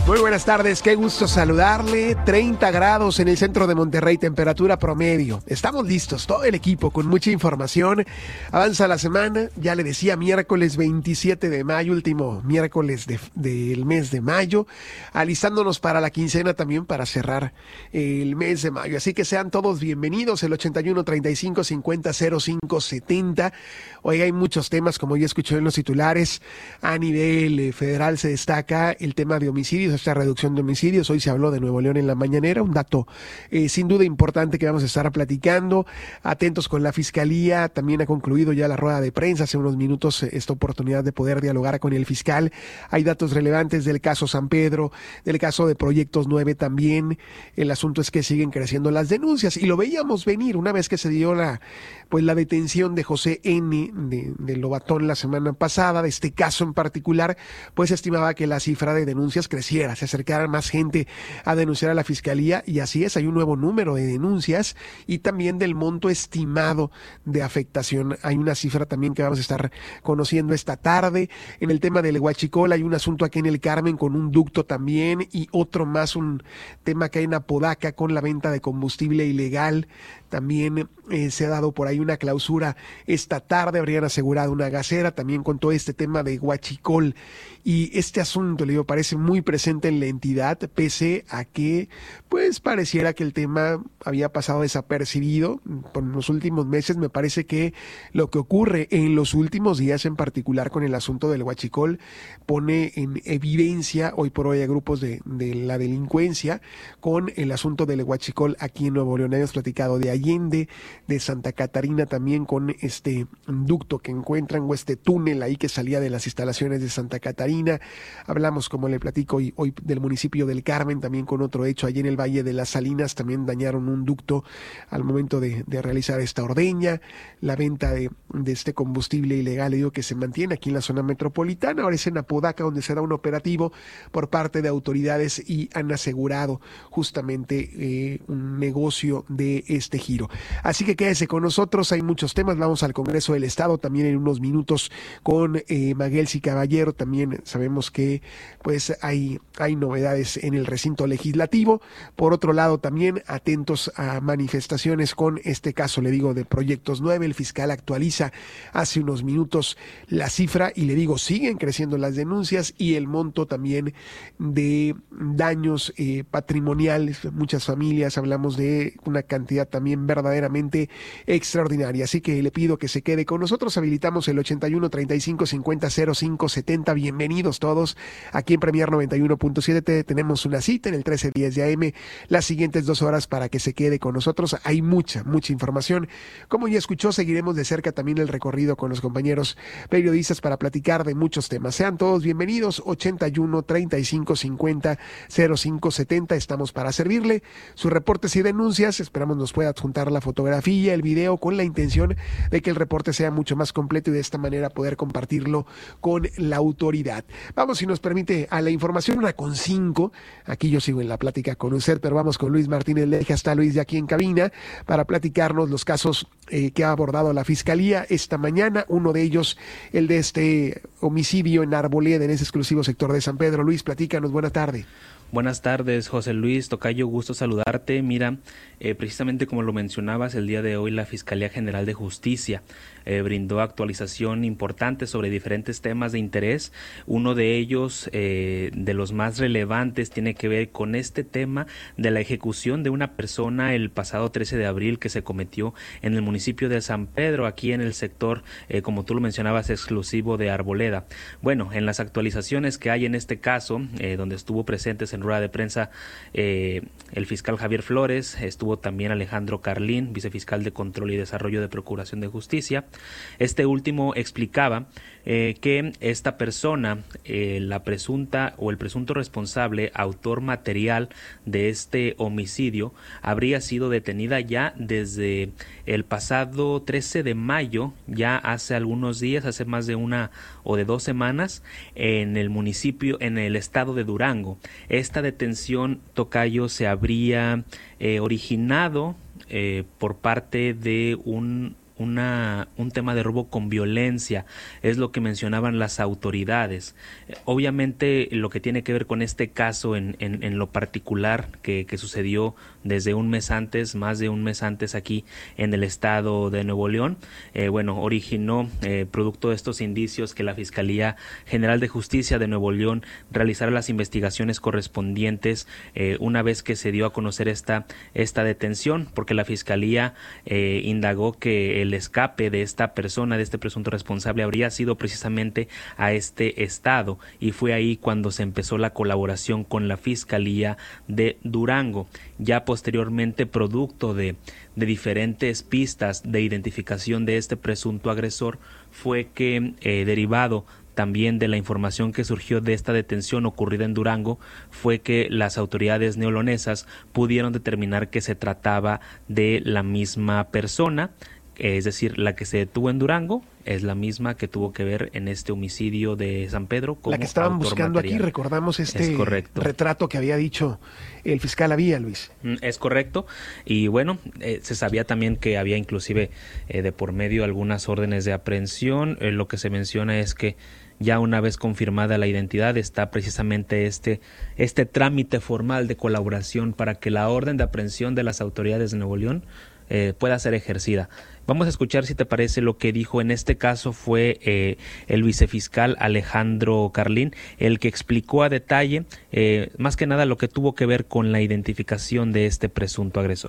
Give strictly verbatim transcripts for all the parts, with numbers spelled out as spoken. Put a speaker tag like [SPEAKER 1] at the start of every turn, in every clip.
[SPEAKER 1] Muy buenas tardes, qué gusto saludarle. treinta grados en el centro de Monterrey, temperatura promedio. Estamos listos, todo el equipo, con mucha información. Avanza la semana, ya le decía, miércoles veintisiete de mayo, último miércoles de, del mes de mayo, alistándonos para la quincena también para cerrar el mes de mayo. Así que sean todos bienvenidos, el ochenta y uno, treinta y cinco, cincuenta, cero cinco, setenta. Oiga, hay muchos temas, como ya escuché en los titulares. A nivel eh, federal se destaca el tema de homicidios, esta reducción de homicidios. Hoy se habló de Nuevo León en la mañanera, un dato eh, sin duda importante que vamos a estar platicando. Atentos con la Fiscalía, también ha concluido ya la rueda de prensa hace unos minutos eh, esta oportunidad de poder dialogar con el fiscal. Hay datos relevantes del caso San Pedro, del caso de Proyectos nueve también. El asunto es que siguen creciendo las denuncias y lo veíamos venir una vez que se dio la pues la detención de José N. de, de Lobatón la semana pasada, de este caso en particular, pues se estimaba que la cifra de denuncias creciera, se acercara más gente a denunciar a la Fiscalía, y así es, hay un nuevo número de denuncias y también del monto estimado de afectación. Hay una cifra también que vamos a estar conociendo esta tarde. En el tema del Huachicol hay un asunto aquí en el Carmen con un ducto también, y otro más, un tema que hay en Apodaca con la venta de combustible ilegal. También eh, se ha dado por ahí una clausura esta tarde, habrían asegurado una gasera, también con todo este tema de Huachicol. Y este asunto, le digo, parece muy presente en la entidad, pese a que, pues, pareciera que el tema había pasado desapercibido por los últimos meses. Me parece que lo que ocurre en los últimos días, en particular con el asunto del Huachicol, pone en evidencia hoy por hoy a grupos de, de la delincuencia con el asunto del Huachicol aquí en Nuevo León. Hemos platicado de Allende, de Santa Catarina también, con este ducto que encuentran, o este túnel ahí que salía de las instalaciones de Santa Catarina. Hablamos, como le platico hoy, hoy del municipio del Carmen, también con otro hecho allí en el Valle de las Salinas. También dañaron un ducto al momento de, de realizar esta ordeña. La venta de, de este combustible ilegal, le digo, que se mantiene aquí en la zona metropolitana. Ahora es en Apodaca donde se da un operativo por parte de autoridades y han asegurado justamente eh, un negocio de este giro. Así que quédese con nosotros, hay muchos temas. Vamos al Congreso del Estado también en unos minutos con eh, Maguelsi Caballero. También sabemos que pues hay, hay novedades en el recinto legislativo. Por otro lado, también atentos a manifestaciones con este caso, le digo, de Proyectos nueve. El fiscal actualiza hace unos minutos la cifra y le digo, siguen creciendo las denuncias y el monto también de daños eh, patrimoniales. Muchas familias, hablamos de una cantidad también verdaderamente extraordinaria. Así que le pido que se quede con nosotros. Habilitamos el ochenta y uno, treinta y cinco, cincuenta, cero cinco, setenta. Bienvenidos todos. Aquí en Premier noventa y uno punto siete tenemos una cita en el trece diez de A M las siguientes dos horas para que se quede con nosotros. Hay mucha, mucha información. Como ya escuchó, seguiremos de cerca también el recorrido con los compañeros periodistas para platicar de muchos temas. Sean todos bienvenidos. ochenta y uno, treinta y cinco, cincuenta, cero cinco, setenta. Estamos para servirle sus reportes y denuncias. Esperamos nos pueda adjuntar la fotografía, el video, con la intención de que el reporte sea mucho más completo y de esta manera poder compartirlo con la autoridad. Vamos, si nos permite, a la información, una con cinco. Aquí yo sigo en la plática con usted, pero vamos con Luis Martínez Leja. Está Luis de aquí en cabina para platicarnos los casos eh, que ha abordado la Fiscalía esta mañana. Uno de ellos, el de este homicidio en Arboleda, en ese exclusivo sector de San Pedro. Luis, platícanos, buena tarde.
[SPEAKER 2] Buenas tardes, José Luis, tocayo, gusto saludarte. Mira, eh, precisamente como lo mencionabas, el día de hoy la Fiscalía General de Justicia eh, brindó actualización importante sobre diferentes temas de interés. Uno de ellos, eh, de los más relevantes, tiene que ver con este tema de la ejecución de una persona el pasado trece de abril que se cometió en el municipio de San Pedro, aquí en el sector, eh, como tú lo mencionabas, exclusivo de Arboleda. Bueno, en las actualizaciones que hay en este caso, eh, donde estuvo presente en rueda de prensa eh, el fiscal Javier Flores, estuvo también Alejandro Carlín, vicefiscal de Control y Desarrollo de Procuración de Justicia. Este último explicaba eh, que esta persona, eh, la presunta o el presunto responsable, autor material de este homicidio, habría sido detenida ya desde el pasado trece de mayo, ya hace algunos días, hace más de una o de dos semanas, en el municipio, en el estado de Durango. Esta detención, tocayo, se habría eh, originado eh, por parte de un una, un tema de robo con violencia, es lo que mencionaban las autoridades. Obviamente lo que tiene que ver con este caso en, en, en lo particular que, que sucedió desde un mes antes, más de un mes antes aquí en el estado de Nuevo León, eh, bueno, originó, eh, producto de estos indicios, que la Fiscalía General de Justicia de Nuevo León realizara las investigaciones correspondientes eh, una vez que se dio a conocer esta, esta detención, porque la Fiscalía eh, indagó que el escape de esta persona, de este presunto responsable, habría sido precisamente a este estado, y fue ahí cuando se empezó la colaboración con la Fiscalía de Durango. Ya posteriormente, producto de, de diferentes pistas de identificación de este presunto agresor, fue que eh, derivado también de la información que surgió de esta detención ocurrida en Durango, fue que las autoridades neolonesas pudieron determinar que se trataba de la misma persona, es decir, la que se detuvo en Durango es la misma que tuvo que ver en este homicidio de San Pedro como
[SPEAKER 1] la que estaban buscando
[SPEAKER 2] material.
[SPEAKER 1] Aquí, recordamos este retrato que había dicho el fiscal Avía, Luis.
[SPEAKER 2] Es correcto, y bueno, eh, se sabía también que había inclusive eh, de por medio algunas órdenes de aprehensión. Eh, lo que se menciona es que ya una vez confirmada la identidad está precisamente este, este trámite formal de colaboración para que la orden de aprehensión de las autoridades de Nuevo León eh, pueda ser ejercida. Vamos a escuchar, si te parece, lo que dijo en este caso fue eh, el vicefiscal Alejandro Carlín, el que explicó a detalle eh, más que nada lo que tuvo que ver con la identificación de este presunto agresor.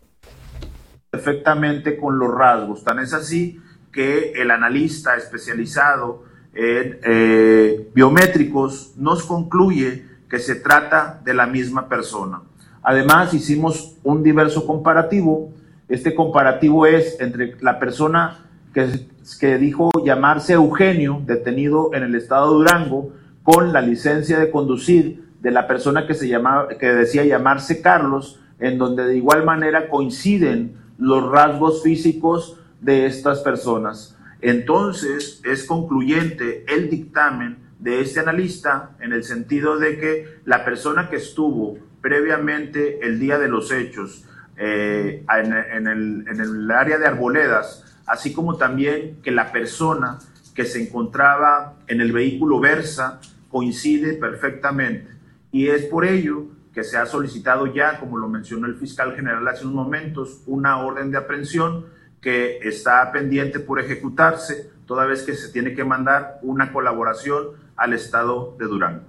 [SPEAKER 3] Perfectamente con los rasgos, tan es así que el analista especializado en eh, biométricos nos concluye que se trata de la misma persona. Además, hicimos un diverso comparativo. Este comparativo es entre la persona que, que dijo llamarse Eugenio, detenido en el estado de Durango, con la licencia de conducir de la persona que, se llamaba, que decía llamarse Carlos, en donde de igual manera coinciden los rasgos físicos de estas personas. Entonces, es concluyente el dictamen de este analista en el sentido de que la persona que estuvo previamente el día de los hechos eh, en, en, el, en el área de Arboledas, así como también que la persona que se encontraba en el vehículo Versa coincide perfectamente. Y es por ello que se ha solicitado ya, como lo mencionó el fiscal general hace unos momentos, una orden de aprehensión que está pendiente por ejecutarse, toda vez que se tiene que mandar una colaboración al estado de Durango.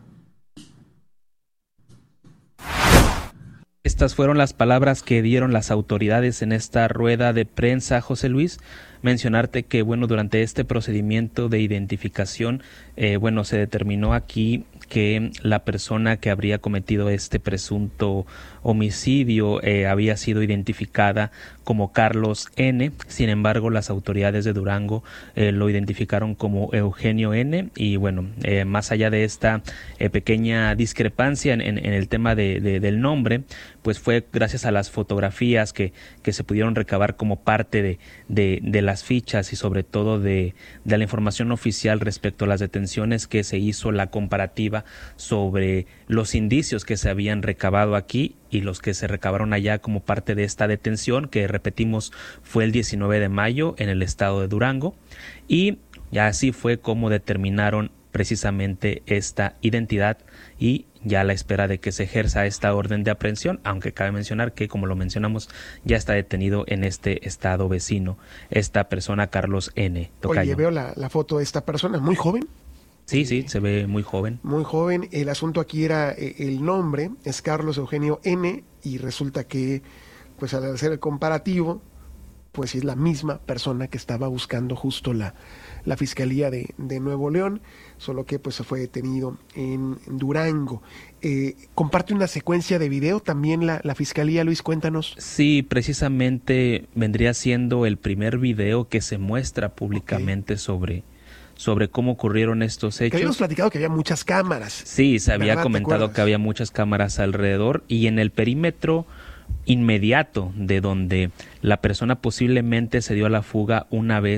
[SPEAKER 2] Estas fueron las palabras que dieron las autoridades en esta rueda de prensa, José Luis. Mencionarte que, bueno, durante este procedimiento de identificación, eh, bueno, se determinó aquí que la persona que habría cometido este presunto homicidio eh, había sido identificada como Carlos N. Sin embargo, las autoridades de Durango eh, lo identificaron como Eugenio N. Y bueno, eh, más allá de esta eh, pequeña discrepancia en, en, en el tema de, de, del nombre, pues fue gracias a las fotografías que, que se pudieron recabar como parte de, de, de las fichas y sobre todo de, de la información oficial respecto a las detenciones, que se hizo la comparativa sobre los indicios que se habían recabado aquí y los que se recabaron allá como parte de esta detención, que repetimos fue el diecinueve de mayo en el estado de Durango, y ya así fue como determinaron precisamente esta identidad, y ya a la espera de que se ejerza esta orden de aprehensión, aunque cabe mencionar que, como lo mencionamos, ya está detenido en este estado vecino esta persona, Carlos N. Tocayo.
[SPEAKER 1] Oye, veo la, la foto de esta persona, muy joven.
[SPEAKER 2] Sí, sí, se ve muy joven.
[SPEAKER 1] Muy joven. El asunto aquí era eh, el nombre, es Carlos Eugenio N, y resulta que, pues al hacer el comparativo, pues es la misma persona que estaba buscando justo la, la Fiscalía de, de Nuevo León, solo que pues fue detenido en Durango. Eh, comparte una secuencia de video también la, la Fiscalía, Luis, cuéntanos.
[SPEAKER 2] Sí, precisamente vendría siendo el primer video que se muestra públicamente okay. sobre... sobre cómo ocurrieron estos hechos.
[SPEAKER 1] Que habíamos platicado que había muchas cámaras.
[SPEAKER 2] Sí, se había comentado que había muchas cámaras alrededor, y en el perímetro inmediato de donde la persona posiblemente se dio a la fuga una vez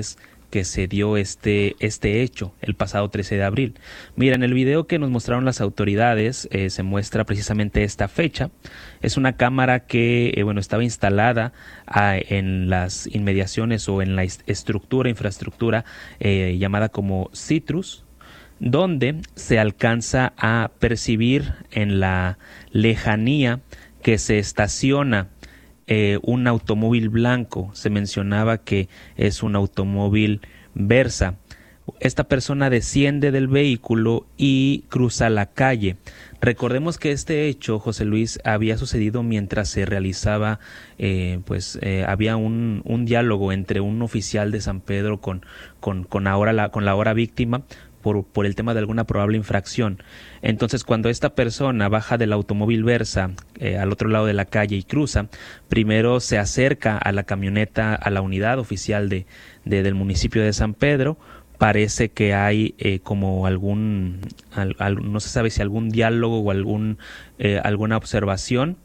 [SPEAKER 2] que se dio este, este hecho el pasado trece de abril. Mira, en el video que nos mostraron las autoridades eh, se muestra precisamente esta fecha. Es una cámara que eh, bueno, estaba instalada ah, en las inmediaciones o en la estructura, infraestructura eh, llamada como Citrus, donde se alcanza a percibir en la lejanía que se estaciona eh, un automóvil blanco. Se mencionaba que es un automóvil Versa. Esta persona desciende del vehículo y cruza la calle. Recordemos que este hecho, José Luis, había sucedido mientras se realizaba, eh, pues eh, había un, un diálogo entre un oficial de San Pedro con, con, con, ahora la, con la ahora víctima, Por, por el tema de alguna probable infracción. Entonces, cuando esta persona baja del automóvil Versa eh, al otro lado de la calle y cruza, primero se acerca a la camioneta, a la unidad oficial de, de del municipio de San Pedro. Parece que hay eh, como algún, al, al, no se sabe si algún diálogo o algún eh, alguna observación,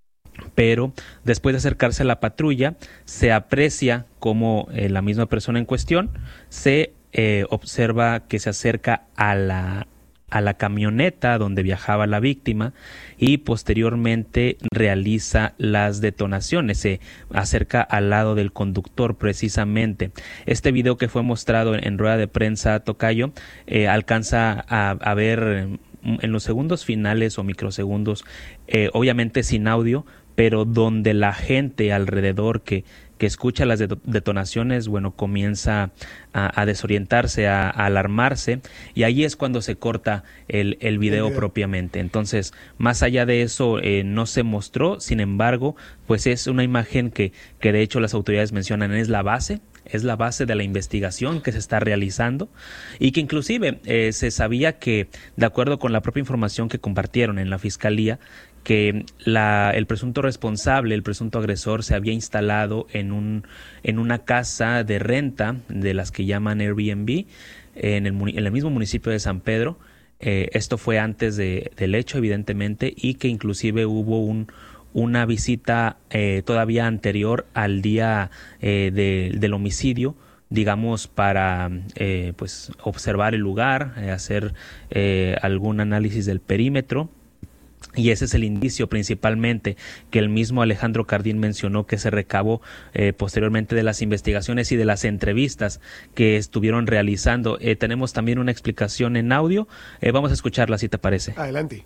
[SPEAKER 2] pero después de acercarse a la patrulla, se aprecia como eh, la misma persona en cuestión se Eh, observa que se acerca a la, a la camioneta donde viajaba la víctima y posteriormente realiza las detonaciones, se acerca al lado del conductor precisamente. Este video que fue mostrado en, en rueda de prensa, Tocayo, eh, alcanza a, a ver en los segundos finales o microsegundos, eh, obviamente sin audio, pero donde la gente alrededor que que escucha las detonaciones, bueno, comienza a, a desorientarse, a, a alarmarse, y ahí es cuando se corta el, el video el propiamente. Entonces, más allá de eso, eh, no se mostró, sin embargo, pues es una imagen que, que de hecho las autoridades mencionan es la base, es la base de la investigación que se está realizando, y que inclusive eh, se sabía que, de acuerdo con la propia información que compartieron en la Fiscalía, que la, el presunto responsable, el presunto agresor, se había instalado en un en una casa de renta de las que llaman Airbnb en el, en el mismo municipio de San Pedro. Eh, esto fue antes de, del hecho, evidentemente, y que inclusive hubo un una visita eh, todavía anterior al día eh, de, del homicidio, digamos, para eh, pues observar el lugar, eh, hacer eh, algún análisis del perímetro. Y ese es el indicio principalmente que el mismo Alejandro Cardín mencionó que se recabó eh, posteriormente de las investigaciones y de las entrevistas que estuvieron realizando. Eh, tenemos también una explicación en audio. Eh, vamos a escucharla, si te parece.
[SPEAKER 1] Adelante.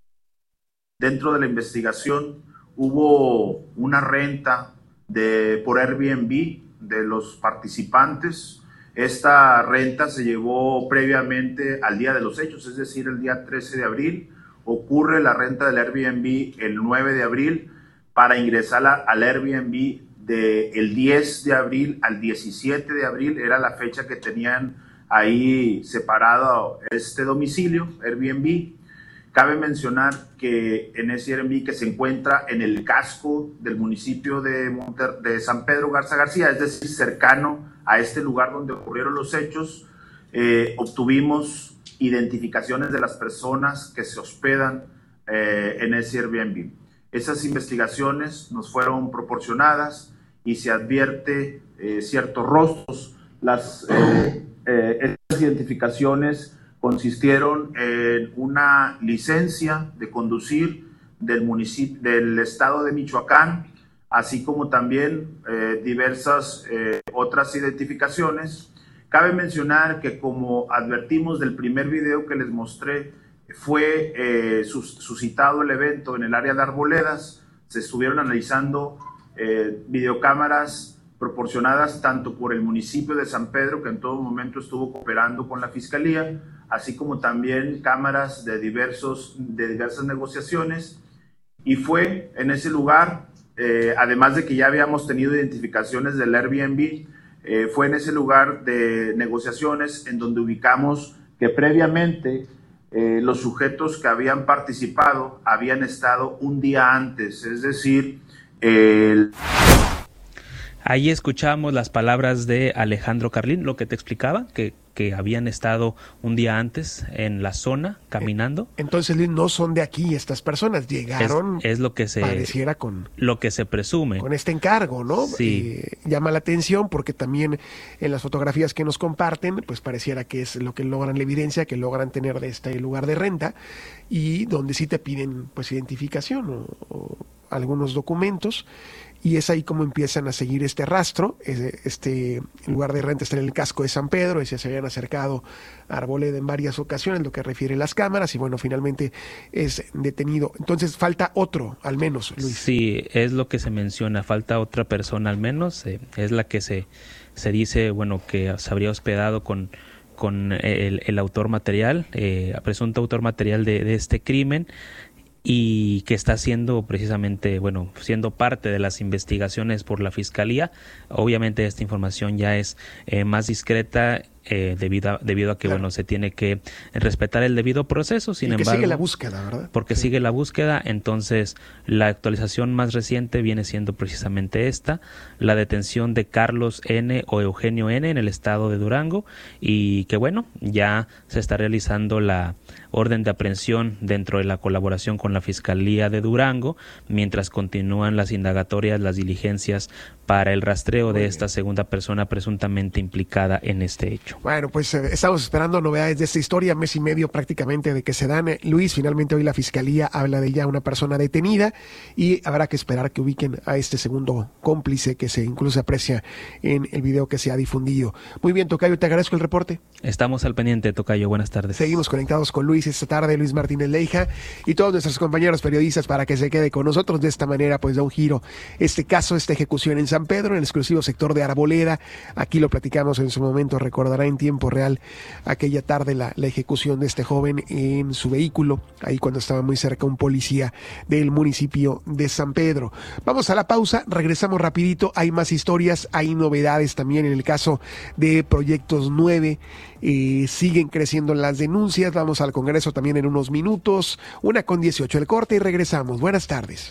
[SPEAKER 3] Dentro de la investigación hubo una renta de, por Airbnb de los participantes. Esta renta se llevó previamente al día de los hechos, es decir, el día trece de abril. Ocurre la renta del Airbnb el nueve de abril para ingresar a, al Airbnb del diez de abril al diecisiete de abril, era la fecha que tenían ahí separado este domicilio, Airbnb. Cabe mencionar que en ese Airbnb que se encuentra en el casco del municipio de, Monter, de San Pedro Garza García, es decir, cercano a este lugar donde ocurrieron los hechos, eh, obtuvimos identificaciones de las personas que se hospedan eh, en ese Airbnb. Esas investigaciones nos fueron proporcionadas y se advierte eh, ciertos rostros. Las eh, eh, estas identificaciones consistieron en una licencia de conducir del municipio del estado de Michoacán, así como también eh, diversas eh, otras identificaciones. Cabe mencionar que, como advertimos del primer video que les mostré, fue eh, sus, suscitado el evento en el área de Arboledas. Se estuvieron analizando eh, videocámaras proporcionadas tanto por el municipio de San Pedro, que en todo momento estuvo cooperando con la Fiscalía, así como también cámaras de, diversos, de diversas negociaciones. Y fue en ese lugar, eh, además de que ya habíamos tenido identificaciones del Airbnb, Eh, fue en ese lugar de negociaciones en donde ubicamos que previamente eh, los sujetos que habían participado habían estado un día antes, es decir, el...
[SPEAKER 2] Ahí escuchamos las palabras de Alejandro Carlín, lo que te explicaba, que, que habían estado un día antes en la zona caminando.
[SPEAKER 1] Entonces, Luis, no son de aquí estas personas, llegaron,
[SPEAKER 2] es, es lo que se
[SPEAKER 1] pareciera con
[SPEAKER 2] lo que se presume.
[SPEAKER 1] Con este encargo, ¿no?
[SPEAKER 2] Sí.
[SPEAKER 1] Eh, llama la atención porque también en las fotografías que nos comparten, pues pareciera que es lo que logran la evidencia, que logran tener de este lugar de renta y donde sí te piden pues identificación o, o algunos documentos. Y es ahí como empiezan a seguir este rastro. Este lugar de renta está en el casco de San Pedro, y se habían acercado a Arboleda en varias ocasiones, lo que refiere las cámaras, y bueno, finalmente es detenido. Entonces falta otro, al menos, Luis.
[SPEAKER 2] Sí, es lo que se menciona, falta otra persona al menos, eh, es la que se, se dice, bueno, que se habría hospedado con, con el, el autor material, eh, presunto autor material de, de este crimen, y que está siendo precisamente, bueno, siendo parte de las investigaciones por la Fiscalía. Obviamente esta información ya es eh, más discreta eh, debido a, debido a que, claro, bueno, se tiene que respetar el debido proceso. Sin
[SPEAKER 1] y que
[SPEAKER 2] embargo,
[SPEAKER 1] sigue la búsqueda, ¿verdad?
[SPEAKER 2] Porque sí. sigue la búsqueda, entonces la actualización más reciente viene siendo precisamente esta, la detención de Carlos N. o Eugenio N. en el estado de Durango, y que bueno, ya se está realizando la orden de aprehensión dentro de la colaboración con la Fiscalía de Durango, mientras continúan las indagatorias, las diligencias para el rastreo Muy de bien. esta segunda persona presuntamente implicada en este hecho.
[SPEAKER 1] Bueno, pues eh, estamos esperando novedades de esta historia, mes y medio prácticamente de que se dan. Eh, Luis, finalmente hoy la Fiscalía habla de ya una persona detenida y habrá que esperar que ubiquen a este segundo cómplice que se incluso aprecia en el video que se ha difundido. Muy bien, Tocayo, te agradezco el reporte.
[SPEAKER 2] Estamos al pendiente, Tocayo, buenas tardes.
[SPEAKER 1] Seguimos conectados con Luis esta tarde, Luis Martínez Leija y todos nuestros compañeros periodistas para que se quede con nosotros. De esta manera pues da un giro este caso, esta ejecución en San Pedro, en el exclusivo sector de Arboleda. Aquí lo platicamos en su momento, recordará en tiempo real aquella tarde la, la ejecución de este joven en su vehículo, ahí cuando estaba muy cerca un policía del municipio de San Pedro. Vamos a la pausa, regresamos rapidito, hay más historias, hay novedades también en el caso de Proyectos nueve. Eh, siguen creciendo las denuncias. Vamos al Congreso también en unos minutos. Una con dieciocho el corte y regresamos. Buenas tardes.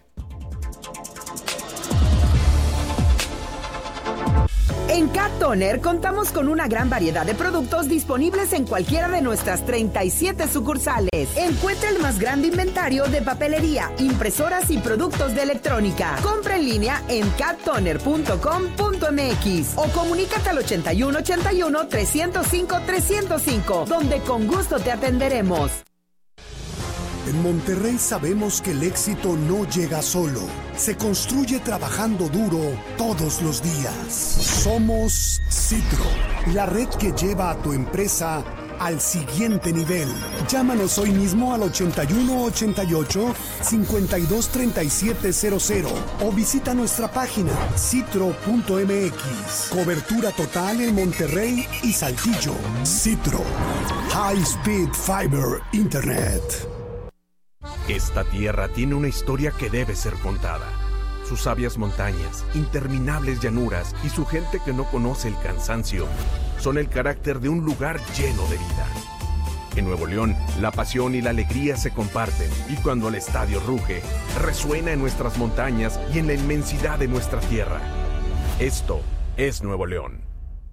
[SPEAKER 4] En Cat Toner contamos con una gran variedad de productos disponibles en cualquiera de nuestras treinta y siete sucursales. Encuentra el más grande inventario de papelería, impresoras y productos de electrónica. Compra en línea en cat toner punto com punto m x o comunícate al ochenta y uno ochenta y uno trescientos cinco trescientos cinco, donde con gusto te atenderemos.
[SPEAKER 5] En Monterrey sabemos que el éxito no llega solo, se construye trabajando duro todos los días. Somos Citro, la red que lleva a tu empresa al siguiente nivel. Llámanos hoy mismo al ochenta y uno ochenta y ocho cincuenta y dos treinta y siete cero cero o visita nuestra página citro punto m x. Cobertura total en Monterrey y Saltillo. Citro, High Speed Fiber Internet.
[SPEAKER 6] Esta tierra tiene una historia que debe ser contada. Sus sabias montañas, interminables llanuras y su gente que no conoce el cansancio son el carácter de un lugar lleno de vida. En Nuevo León, la pasión y la alegría se comparten y cuando el estadio ruge, resuena en nuestras montañas y en la inmensidad de nuestra tierra. Esto es Nuevo León.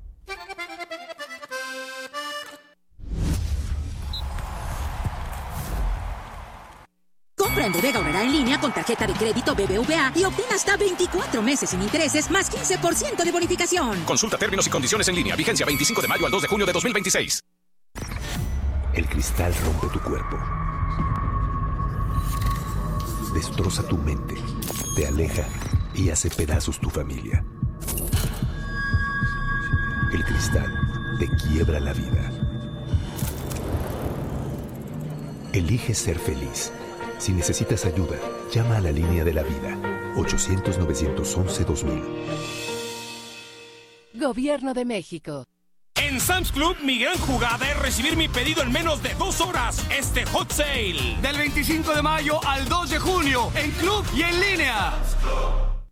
[SPEAKER 7] Compra en Bodega Aurrerá en línea con tarjeta de crédito B B V A y obtén hasta veinticuatro meses sin intereses más quince por ciento de bonificación.
[SPEAKER 8] Consulta términos y condiciones en línea. Vigencia veinticinco de mayo al dos de junio de dos mil veintiséis.
[SPEAKER 9] El cristal rompe tu cuerpo. Destroza tu mente. Te aleja y hace pedazos tu familia. El cristal te quiebra la vida. Elige ser feliz. Si necesitas ayuda, llama a la línea de la vida, ochocientos nueve once dos mil.
[SPEAKER 10] Gobierno de México.
[SPEAKER 11] En Sam's Club, mi gran jugada es recibir mi pedido en menos de dos horas. Este Hot Sale.
[SPEAKER 12] Del veinticinco de mayo al dos de junio, en club y en línea.